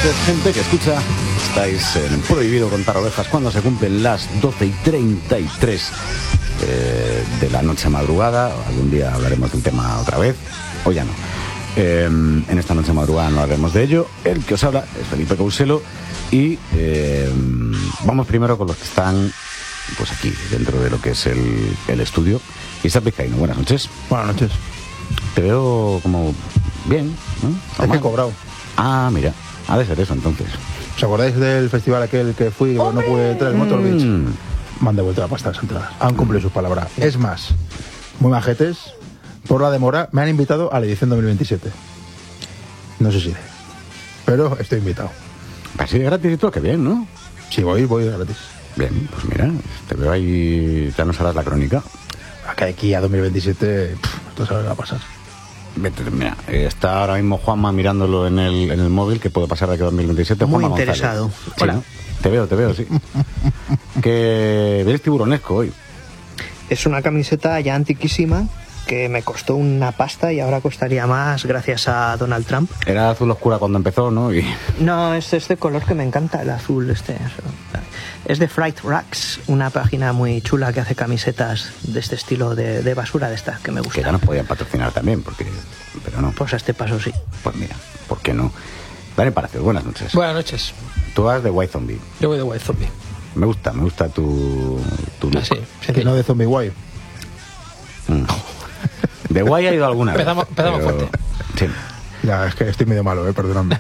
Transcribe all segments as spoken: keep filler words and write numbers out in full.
noches, gente que escucha. Estáis en Prohibido Contar Ovejas cuando se cumplen las doce y treinta y tres eh, de la noche madrugada. Algún día hablaremos del tema otra vez, o ya no. Eh, en esta noche madrugada no hablaremos de ello. El que os habla es Felipe Couselo y eh, vamos primero con los que están pues aquí, dentro de lo que es el, el estudio. Isaac Vizcaíno, buenas noches. Buenas noches. Te veo como bien, ¿no? Es que he cobrado. Ah, mira, ha de ser eso entonces. ¿Os acordáis del festival aquel que fui y no pude entrar, el Motor Beach? Me han devuelto la pasta de las entradas. Han cumplido sus palabras. Es más, muy majetes, por la demora, me han invitado a la edición dos mil veintisiete. No sé si iré, pero estoy invitado. Así de gratis y todo, qué bien, ¿no? Si voy, voy gratis. Bien, pues mira, te veo ahí, ya nos harás la crónica. Acá aquí a dos mil veintisiete, pff, esto sabe qué va a pasar. Vete, mira, está ahora mismo Juanma mirándolo en el, en el móvil, que puede pasar de aquí a dos mil veintisiete. Muy Juanma interesado. González. Sí, Hola. ¿no? Te veo, te veo, sí. Que eres tiburonesco hoy. Es una camiseta ya antiquísima que me costó una pasta y ahora costaría más gracias a Donald Trump. Era azul oscura cuando empezó, ¿no? Y... No, es este color que me encanta, el azul este. Es de Fright Racks, una página muy chula que hace camisetas de este estilo de, de basura de estas que me que gustan. ya nos podían patrocinar también, porque... pero no. Pues a este paso sí. Pues mira, ¿por qué no? Dani Palacios, buenas noches. Buenas noches. Tú vas de White Zombie. Yo voy de White Zombie. Me gusta, me gusta tu... tu look. Ah, sí, Que no de Zombie Guay. Mm. De guay ha ido alguna vez. Empezamos- empezamos pero- fuerte. Sí. Ya, es que estoy medio malo, eh, perdonadme.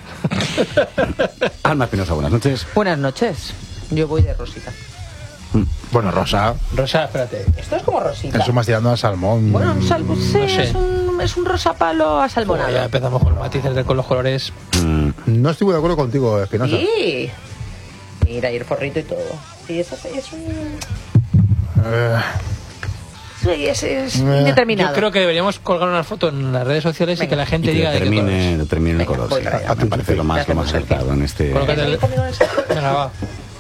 Alma Espinosa, buenas noches. Buenas noches. Yo voy de rosita. Bueno, Rosa, Rosa, espérate. Esto es como rosita. eso más tirando a salmón. Bueno, un sal- sí, No sé. es, un, es un rosa palo Bueno, asalmonado. ya empezamos con los matices de con los colores. Mm, No estoy muy de acuerdo contigo, Espinosa. Sí. Mira, y el forrito y todo. Sí, eso sí, es un... Eh, Sí, es, es Eh, indeterminado. Yo creo que deberíamos colgar una foto en las redes sociales y Venga. que la gente y que diga de qué determine, colores. determine el Venga, color. voy Sí. para allá. Me parece lo Ya más, lo hacemos más el acertado en este... Colócate ¿Quieres el- ir conmigo en el selfie? Venga, va.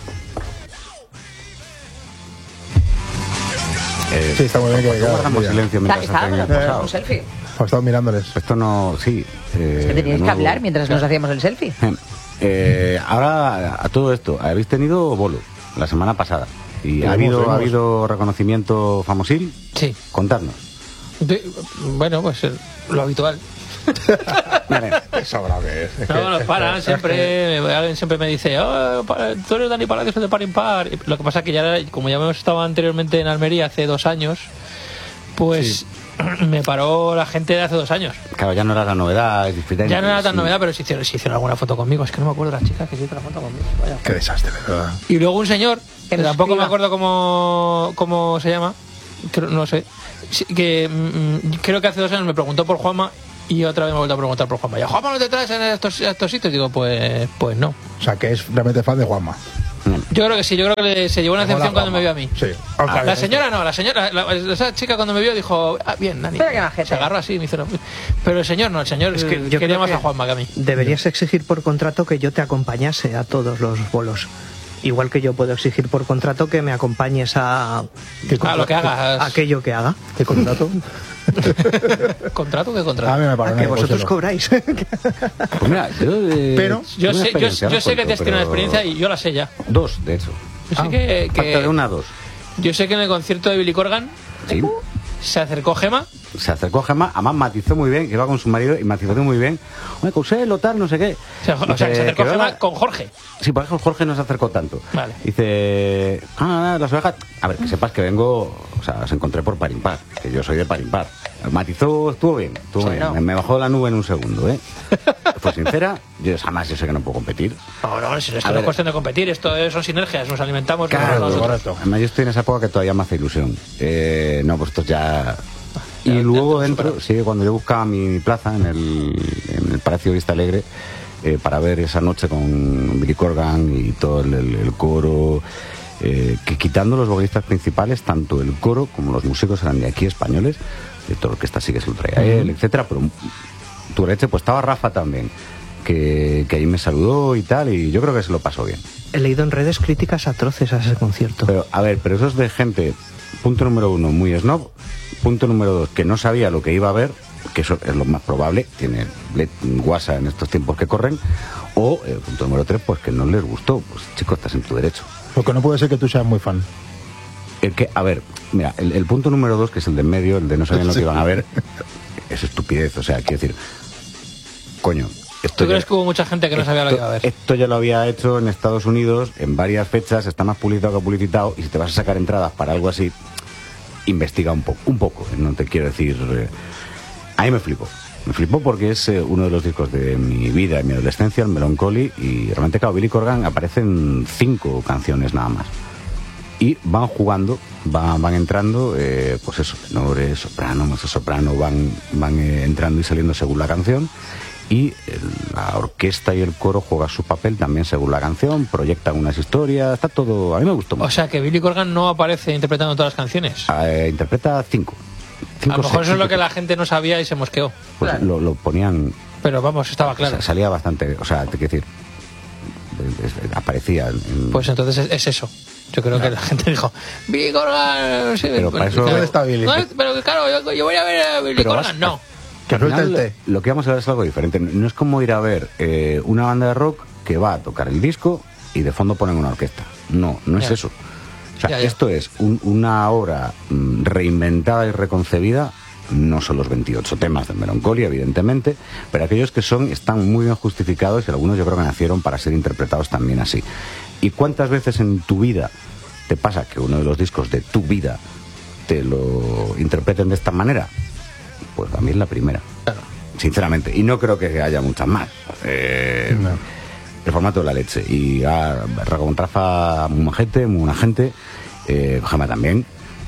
Eh, Sí, está muy bien que- ¿por qué guardamos mira. silencio Está, mientras está, hacen el bueno, pasado? un selfie. he estado mirándoles. Esto no... Sí. Eh, Que teníais de que nuevo. hablar mientras nos hacíamos el selfie. Eh, eh, ahora, a todo esto, habéis tenido bolo la semana pasada. ¿Y ha Tuvimos, habido, tuvimos. ha habido reconocimiento famosil? Sí. Contadnos. De- bueno, pues eh, lo habitual. Vale. Sobra que es. es No, que- nos es paran que- siempre. Alguien siempre me dice, oh, pa- tú eres Dani Palacios de Par Impar. Y lo que pasa es que ya, era- como ya hemos estado anteriormente en Almería hace dos años, pues me paró la gente de hace dos años. Claro, ya no era la novedad. disfrutáis- Ya no era tan sí. novedad, pero sí hicieron, sí hicieron alguna foto conmigo. Es que no me acuerdo de las chicas que hicieron la foto conmigo. Vaya. Qué desastre, de verdad. Y luego un señor, Que que nos tampoco escriba. me acuerdo cómo, cómo se llama, creo- no sé, sí, que mm, creo que hace dos años me preguntó por Juanma y otra vez me ha vuelto a preguntar por Juanma. ¿Y a Juanma no te traes en estos, estos sitios? Digo, pues, pues no. O sea, que es realmente fan de Juanma. Yo creo que sí, yo creo que le- se llevó una Mola decepción cuando Juanma. me vio a mí. Sí. Ah, la señora no, la señora, la- esa chica cuando me vio dijo, ah, bien, Dani. Pero qué majete. Se agarró así, me hizo, pero el señor no, el señor Es que yo quería creo más que a Juanma que a mí. Deberías exigir por contrato que yo te acompañase a todos los bolos. Igual que yo puedo exigir por contrato que me acompañes a, A lo que hagas. a aquello que haga. ¿Qué contrato? ¿Contrato qué A contrato? mí me parece. A que vosotros cobráis. Pues mira, yo... eh, Pero- Yo una sé, yo, experiencia, yo no sé que cuento, tienes una pero- experiencia y yo la sé ya. Dos, de hecho. Yo sé Ah, que, que- Parte de una a dos. yo sé que en el concierto de Billy Corgan Sí. se acercó Gema. Se acercó Gemma, además matizó muy bien, que iba con su marido y matizó muy bien. Oye, Couselo, tal, no sé qué. Se, o sea, que se acercó que Gema venga- con Jorge. Sí, por ejemplo, Jorge no se acercó tanto. Vale. Dice, ah, las ovejas. A ver, que sepas que vengo, o sea, os encontré por par impar, que yo soy de par impar. Matizó, estuvo bien, estuvo Bueno. bien. Me, me bajó la nube en un segundo, ¿eh? Fue sincera, yo jamás yo sé que no puedo competir. No, no, si esto A no ver. es cuestión de competir, esto es- son sinergias, nos alimentamos unos a Claro, nosotros. correcto. Además, yo estoy en esa época que todavía me hace ilusión. Eh, no, pues esto ya... Y Ya- luego ya te dentro, superas. sí, cuando yo buscaba mi plaza en el, en el Palacio Vista Alegre, eh, para ver esa noche con Billy Corgan y todo el, el- el coro, eh, que quitando los vocalistas principales, tanto el coro como los músicos eran de aquí españoles, de todo lo que está sí que se lo traía él, etcétera, pero tu leche, pues estaba Rafa también, que, que ahí me saludó y tal, y yo creo que se lo pasó bien. He leído en redes críticas atroces a ese concierto. Pero, a ver, pero eso es de gente, punto número uno, muy snob, punto número dos, que no sabía lo que iba a ver que eso es lo más probable, tiene guasa en estos tiempos que corren, o el punto número tres, pues que no les gustó. Pues chico, estás en tu derecho. Porque no puede ser que tú seas muy fan. El que, a ver, mira, el, el punto número dos, que es el de en medio, el de no sabían lo que iban a ver, es estupidez. O sea, quiero decir, coño. Esto ¿Tú ya, crees que hubo mucha gente que no sabía esto, lo que iba a ver? Esto ya lo había hecho en Estados Unidos en varias fechas, está más publicitado que publicitado, y si te vas a sacar entradas para algo así, investiga un poco, un poco, no te quiero decir... Eh, a mí me flipó, me flipó porque es eh, uno de los discos de mi vida, de mi adolescencia, el Melancholy, y realmente, claro, Billy Corgan aparecen cinco canciones nada más. Y van jugando, van, van entrando, eh, pues eso, tenores, soprano, mezzo soprano, van, van eh, entrando y saliendo según la canción. Y la orquesta y el coro juegan su papel también según la canción, proyectan unas historias, está todo... A mí me gustó mucho. O sea, que Billy Corgan no aparece interpretando todas las canciones. Eh, interpreta cinco. cinco A lo mejor seis, eso es lo cinco. que la gente no sabía y se mosqueó. Pues Claro. lo, lo ponían... Pero vamos, estaba claro. sa- Salía bastante... O sea, te quiero decir... es- es- aparecía en... Pues entonces es, es eso. Yo creo que la gente dijo, Billy Corgan... Sí, Pero para eso- ¿Dónde está Billy? No, pero claro, yo, yo voy a ver a Billy Pero Corgan. vas- No. Que Al suelte el final, té. lo que vamos a ver es algo diferente. No es como ir a ver eh, una banda de rock que va a tocar el disco y de fondo ponen una orquesta. No, no es Ya. eso. O sea, Ya, ya. esto es un- una obra mm, reinventada y reconcebida. No son los veintiocho temas de Melancholy, evidentemente, pero aquellos que son están muy bien justificados y algunos yo creo que nacieron para ser interpretados también así. ¿Y cuántas veces en tu vida te pasa que uno de los discos de tu vida te lo interpreten de esta manera? Pues a mí es la primera, Claro. sinceramente, y no creo que haya muchas más. Eh, No. El formato de la leche, y a con Rafa muy majete, muy buena gente, eh, Jama también,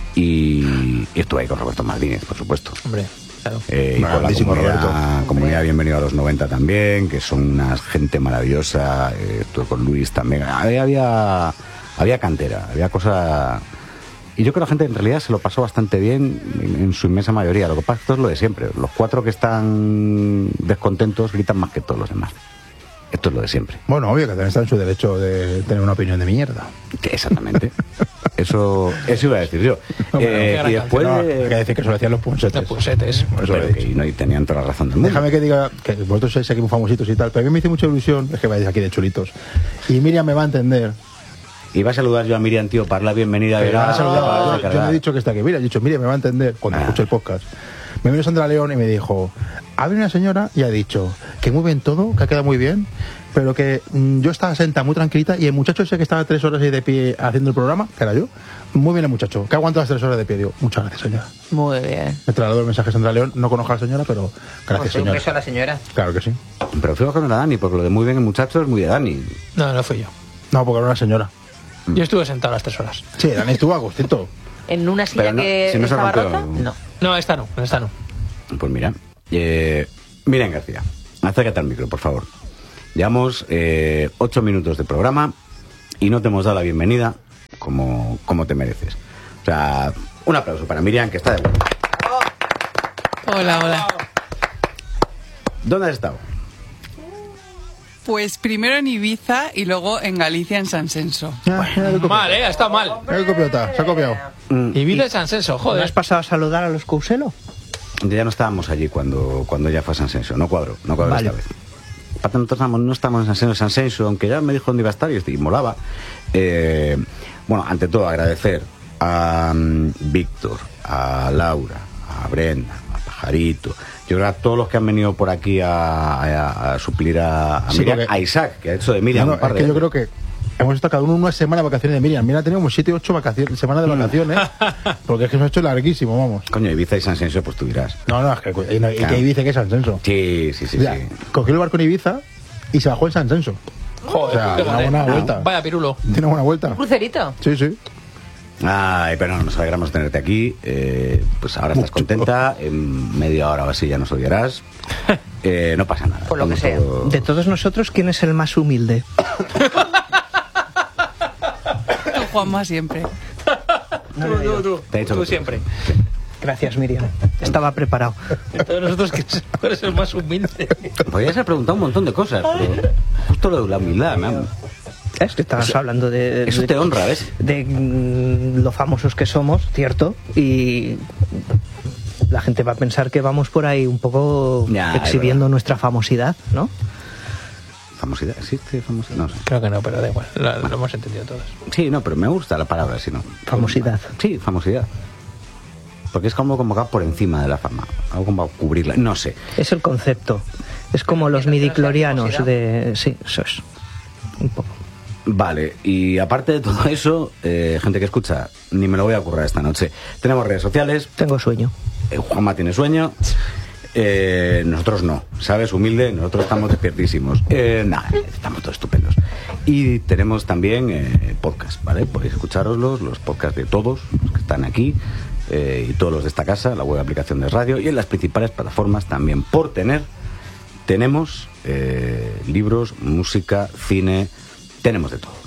y, y estuve ahí con Roberto Martínez, por supuesto. Hombre, claro. Eh, y con la Grandísimo comunidad, Roberto. comunidad Bienvenido a los noventa también, que son una gente maravillosa. Eh, estuve con Luis también. Había, había, había cantera, había cosas. Y yo creo que la gente en realidad se lo pasó bastante bien en, en su inmensa mayoría. Lo que pasa es que esto es lo de siempre. Los cuatro que están descontentos gritan más que todos los demás. Esto es lo de siempre. Bueno, obvio que también está en su derecho de tener una opinión de mierda. Que exactamente. Eso, eso iba a decir yo. Hombre, Eh, qué gran y después No, de- hay que decir que eso lo hacían los punsetes. Los punsetes. Por eso lo he Pero que- dicho. y no, y tenían toda la razón del mundo. Déjame que diga que vosotros sois aquí muy famositos y tal, pero a mí me hizo mucha ilusión, es que vais aquí de chulitos. Y Miriam me va a entender. Iba a saludar yo a Miriam, tío, para la bienvenida. Que me verá, ha saludado. para yo, yo descargar. no he dicho que está aquí. Mira, he dicho, Miriam me va a entender cuando Ah. escuche el podcast. Me vino Sandra León y me dijo, ha venido una señora y ha dicho que muy bien todo, que ha quedado muy bien, pero que mm, yo estaba sentada muy tranquilita y el muchacho ese que estaba tres horas ahí de pie haciendo el programa, que era yo, muy bien el muchacho, que aguantó las tres horas de pie. Digo, muchas gracias, señora. Muy bien. Me trasladó el mensaje a Sandra León, no conozco a la señora, pero Pues gracias, un señora. beso a la señora. Claro que sí. Pero fijo que no era Dani, porque lo de muy bien el muchacho es muy de Dani. No, no fui yo. No, porque era una señora. Yo estuve sentado las tres horas. Sí, Dani estuvo a gustito. ¿En una silla Pero no, que si no se estaba rompió. rota? No. No, esta no, esta no. Pues mira, eh, Miriam García, acércate al micro, por favor. Llevamos eh, ocho minutos de programa y no te hemos dado la bienvenida como, como te mereces. O sea, un aplauso para Miriam, que está de vuelta. Hola, hola. ¿Dónde has estado? Pues primero en Ibiza y luego en Galicia, en San Senso. Ah, mira qué copiado. Mal, eh, ha estado mal. Mira qué copiota, se ha copiado. Y vida de San Senso, ¿No joder. has pasado a saludar a los Couselo? Ya no estábamos allí cuando, cuando ella fue a San Senso, no cuadro, no cuadro Vale. esta vez. Aparte nosotros estamos- no estamos en San Senso, San Senso, aunque ya me dijo dónde iba a estar y, y molaba. Eh, bueno, ante todo agradecer a mm, Víctor, a Laura, a Brenda, a Pajarito, yo creo a todos los que han venido por aquí a, a- a suplir a, a Sí, Miriam, porque- a Isaac, que ha hecho de Miriam No, no, un par es de que yo veces. creo que hemos estado cada uno una semana de vacaciones de Miriam. Mira, tenemos siete, ocho vacaciones, semanas de vacaciones, porque es que se ha hecho larguísimo, vamos. Coño, Ibiza y San Senso, pues tú dirás. No, no, es que, y, no- y Claro. que Ibiza, que es San Senso. Sí, sí, sí, O sea, sí. cogió el barco en Ibiza y se bajó en San Senso. Joder, O sea, fíjate. una buena vuelta. Vaya pirulo. Tiene una buena vuelta. ¿Un crucerito? Sí, sí. Ay, pero no, nos alegramos de tenerte aquí. Eh, pues ahora estás Mucho. contenta. En media hora o así ya nos odiarás. Eh, no pasa nada. Por lo que Estamos sea. todo- De todos nosotros, ¿quién es el más humilde? Tú, Juanma, siempre. Tú, tú, tú. Te he dicho Tú que tú. siempre. Gracias, Miriam. Estaba preparado. De todos nosotros, que eres el más humilde. Podrías haber preguntado un montón de cosas, pero justo lo de la humildad, ¿no? Es que estabas hablando de, Eso de- te honra, ¿ves? de mm, lo famosos que somos, cierto, y la gente va a pensar que vamos por ahí un poco Ya, exhibiendo nuestra famosidad, ¿no? ¿Famosidad? ¿Existe famosidad? No sé. Creo que no, pero da igual. Lo, lo hemos entendido todos. Sí, no, pero me gusta la palabra, si no. Famosidad. Sí, famosidad. Porque es como como que va por encima de la fama. Algo como cubrirla. No sé. Es el concepto. Es como los midiclorianos de... Sí, eso es. Un poco. Vale, y aparte de todo eso, eh, gente que escucha, ni me lo voy a currar esta noche. Tenemos redes sociales. Tengo sueño. Eh, Juanma tiene sueño. Eh, nosotros no, ¿sabes? Humilde, nosotros estamos despiertísimos. Eh, nada, estamos todos estupendos. Y tenemos también eh, podcast, ¿vale? Podéis escucharoslos, los podcasts de todos los que están aquí eh, y todos los de esta casa, la web aplicación de radio y en las principales plataformas también. Por tener, tenemos eh, libros, música, cine, tenemos de todo.